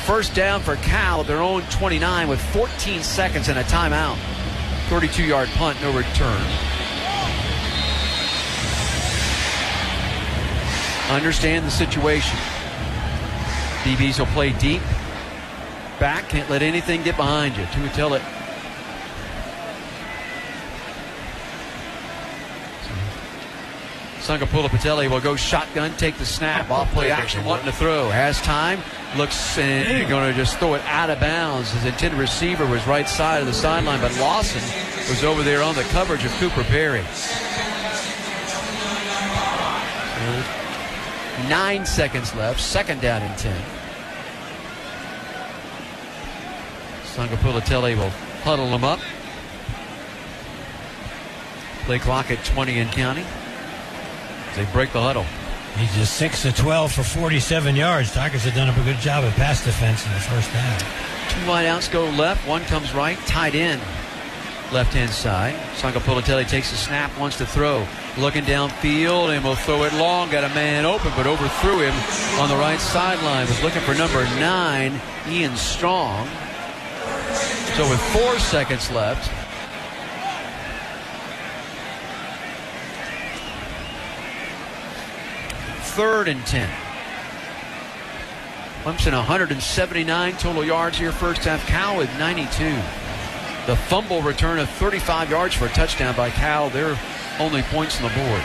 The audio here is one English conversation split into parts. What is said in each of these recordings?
first down for Cal at their own 29 with 14 seconds and a timeout. 32-yard punt, no return. Understand the situation. DBs will play deep. Back, can't let anything get behind you. Tuitele. Sangapula-Patele will go shotgun, take the snap, off play action, wanting to throw. Has time, looks and going to just throw it out of bounds. His intended receiver was right side of the sideline, but Lawson was over there on the coverage of Cooper Perry. 9 seconds left, second down and 10. Sangapula-Patele will huddle them up. Play clock at 20 and counting. They break the huddle. He's just 6 of 12 for 47 yards. Tigers have done a good job of pass defense in the first half. 2 wideouts go left, one comes right, tight end, left-hand side. Sangapula-Patele takes the snap, wants to throw. Looking downfield and will throw it long. Got a man open, but overthrew him on the right sideline. Was looking for number 9, Ian Strong. So with 4 seconds left, third and 10. Clemson 179 total yards here first half. Cal with 92. The fumble return of 35 yards for a touchdown by Cal. Their only points on the board.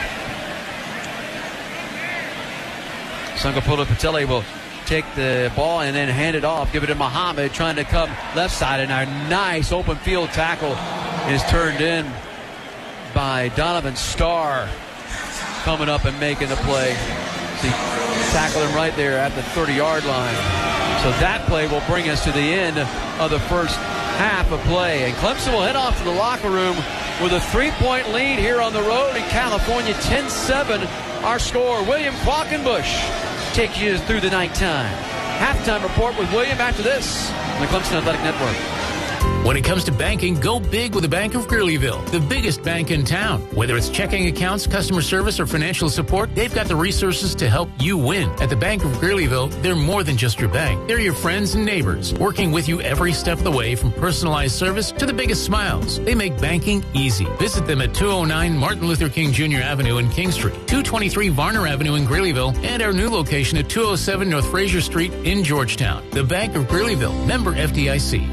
Sangapula-Patele will take the ball and then hand it off. Give it to Muhammad, trying to come left side, and a nice open field tackle is turned in by Donovan Starr, coming up and making the play. He tackled him right there at the 30-yard line. So that play will bring us to the end of the first half of play. And Clemson will head off to the locker room with a 3-point lead here on the road in California. 10-7 our score. William Quackenbush takes you through the nighttime. Halftime report with William after this on the Clemson Athletic Network. When it comes to banking, go big with the Bank of Greeleyville, the biggest bank in town. Whether it's checking accounts, customer service, or financial support, they've got the resources to help you win. At the Bank of Greeleyville, they're more than just your bank. They're your friends and neighbors, working with you every step of the way, from personalized service to the biggest smiles. They make banking easy. Visit them at 209 Martin Luther King Jr. Avenue in King Street, 223 Varner Avenue in Greeleyville, and our new location at 207 North Fraser Street in Georgetown. The Bank of Greeleyville, member FDIC.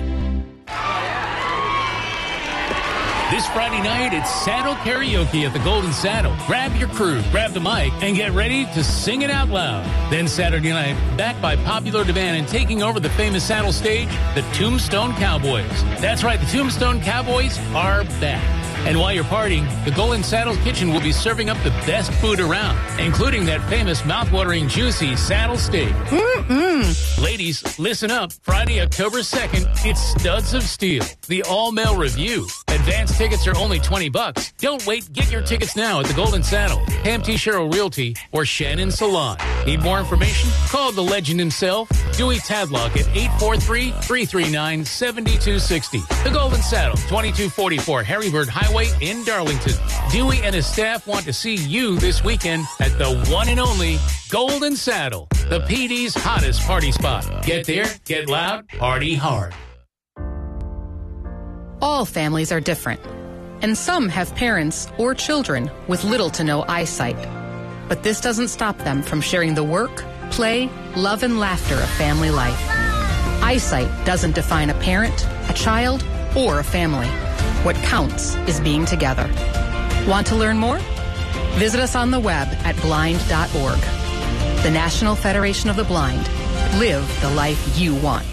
This Friday night, it's Saddle Karaoke at the Golden Saddle. Grab your crew, grab the mic, and get ready to sing it out loud. Then Saturday night, backed by popular demand and taking over the famous Saddle stage, the Tombstone Cowboys. That's right, the Tombstone Cowboys are back. And while you're partying, the Golden Saddle Kitchen will be serving up the best food around, including that famous mouth-watering, juicy saddle steak. Ladies, listen up. Friday, October 2nd, it's Studs of Steel, the all-male review. Advance tickets are only $20. Don't wait. Get your tickets now at the Golden Saddle, Pam T. Sherrill Realty, or Shannon Salon. Need more information? Call the legend himself, Dewey Tadlock, at 843-339-7260. The Golden Saddle, 2244 Harrybird Highway in Darlington. Dewey and his staff want to see you this weekend at the one and only Golden Saddle, the PD's hottest party spot. Get there, get loud, party hard. All families are different, and some have parents or children with little to no eyesight. But this doesn't stop them from sharing the work, play, love, and laughter of family life. Eyesight doesn't define a parent, a child, or a family. What counts is being together. Want to learn more? Visit us on the web at blind.org. The National Federation of the Blind. Live the life you want.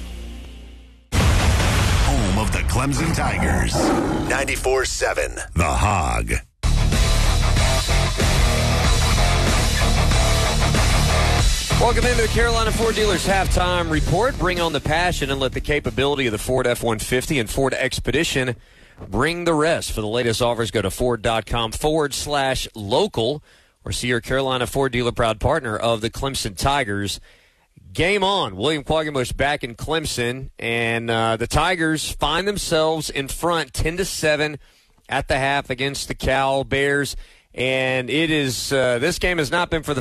Home of the Clemson Tigers. 94.7 The Hog. Welcome into the Carolina Ford Dealers Halftime Report. Bring on the passion and let the capability of the Ford F-150 and Ford Expedition bring the rest. For the latest offers, go to Ford.com/local or see your Carolina Ford dealer, proud partner of the Clemson Tigers. Game on. William Quackenbush back in Clemson, and the Tigers find themselves in front 10-7 at the half against the Cal Bears. And it is this game has not been for the